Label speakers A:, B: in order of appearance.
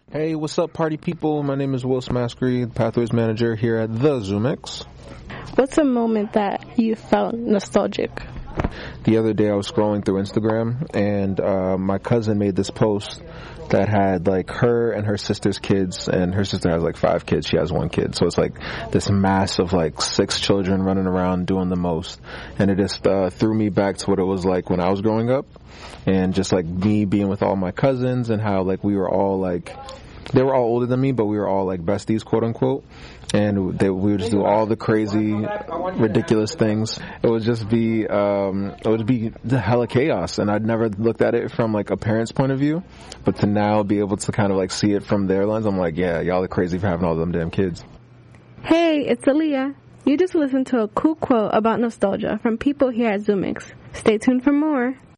A: Hey, what's up, party people? My name is Will Smaskery, Pathways Manager here at the Zoomix.
B: What's a moment that you felt nostalgic?
A: The other day I was scrolling through Instagram, and my cousin made this post that had like her and her sister's kids, and her sister has like 5 kids, she has 1 kid, so it's like this mass of like 6 children running around doing the most, and it just threw me back to what it was like when I was growing up, and just like me being with all my cousins, and how like we were all like, they were all older than me, but we were all like besties, quote unquote. And we would just do all the crazy, ridiculous things. It would just be, the hella chaos. And I'd never looked at it from like a parent's point of view, but to now be able to kind of like see it from their lens, I'm like, yeah, y'all are crazy for having all them damn kids.
B: Hey, it's Aaliyah. You just listened to a cool quote about nostalgia from people here at Zoomix. Stay tuned for more.